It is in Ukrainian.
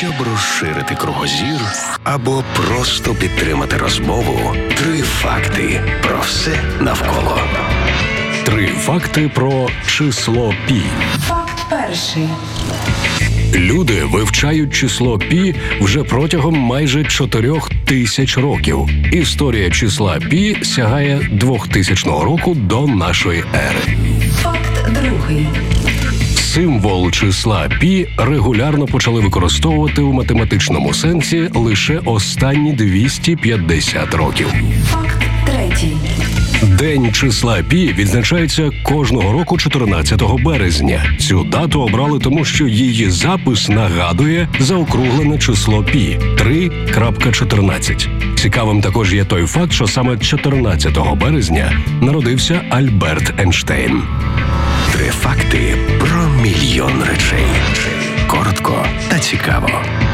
Щоб розширити кругозір або просто підтримати розмову, 3 факти про все навколо. 3 факти про число пі. Факт перший. Люди вивчають число пі вже протягом майже 4000 років. Історія числа пі сягає 2000 року до нашої ери. Факт другий. Символ числа пі регулярно почали використовувати у математичному сенсі лише останні 250 років. Факт третій. День числа пі відзначається кожного року 14 березня. Цю дату обрали тому, що її запис нагадує заокруглене число пі – 3.14. Цікавим також є той факт, що саме 14 березня народився Альберт Ейнштейн. 3 факти про мільйон речей. Коротко та цікаво.